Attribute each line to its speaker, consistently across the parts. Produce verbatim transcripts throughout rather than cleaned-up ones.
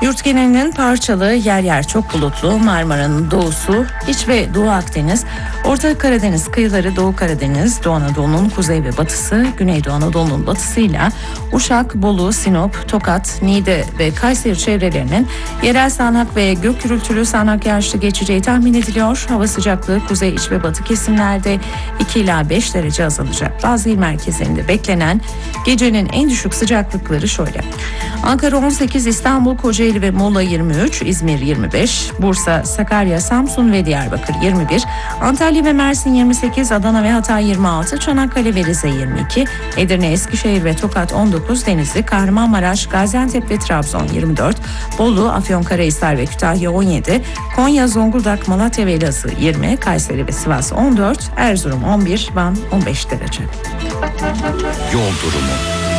Speaker 1: Yurt genelinin parçalı, yer yer çok bulutlu, Marmara'nın doğusu, İç ve Doğu Akdeniz, Orta Karadeniz kıyıları, Doğu Karadeniz, Doğu Anadolu'nun kuzey ve batısı, Güneydoğu Anadolu'nun batısıyla Uşak, Bolu, Sinop, Tokat, Niğde ve Kayseri çevrelerinin yerel sağanak ve gök gürültülü sağanak yağışlı geçeceği tahmin ediliyor. Hava sıcaklığı kuzey, iç ve batı kesimlerde iki ila beş derece azalacak. Bazı il merkezlerinde beklenen gecenin en düşük sıcaklıkları şöyle: Ankara on sekiz, İstanbul, Kocaeli ve Muğla yirmi üç, İzmir yirmi beş, Bursa, Sakarya, Samsun ve Diyarbakır yirmi bir, Antalya ve Mersin yirmi sekiz, Adana ve Hatay yirmi altı, Çanakkale ve Rize yirmi iki, Edirne, Eskişehir ve Tokat on dokuz, Denizli, Kahramanmaraş, Gaziantep ve Trabzon yirmi dört, Bolu, Afyonkarahisar ve Kütahya on yedi, Konya, Zonguldak, Malatya ve Elazığ yirmi, Kayseri ve Sivas on dört, Erzurum on bir, Van on beş derece.
Speaker 2: Yol durumu.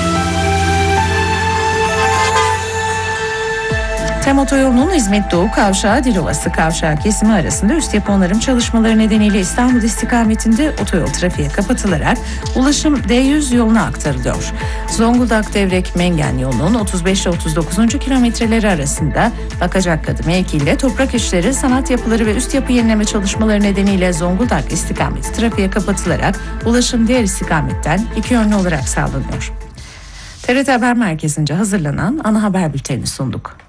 Speaker 1: TEM Otoyolu'nun İzmit Doğu Kavşağı Dilovası Kavşağı kesimi arasında üst yapı onarım çalışmaları nedeniyle İstanbul istikametinde otoyol trafiğe kapatılarak ulaşım D yüz yoluna aktarılıyor. Zonguldak Devrek Mengen yolunun otuz beş ile otuz dokuzuncu kilometreleri arasında Bakacakkadı mevkiinde toprak işleri, sanat yapıları ve üst yapı yenileme çalışmaları nedeniyle Zonguldak istikameti trafiğe kapatılarak ulaşım diğer istikametten iki yönlü olarak sağlanıyor. T R T Haber Merkezi'nce hazırlanan ana haber bültenini sunduk.